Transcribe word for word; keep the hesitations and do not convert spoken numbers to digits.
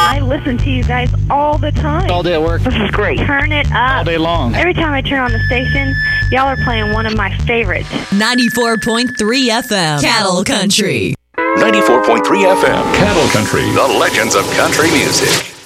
I listen to you guys all the time. All day at work. This is great. Turn it up. All day long. Every time I turn on the station, y'all are playing one of my favorites. ninety-four point three F M. Cattle Country. ninety-four point three F M. Cattle Country. The legends of country music.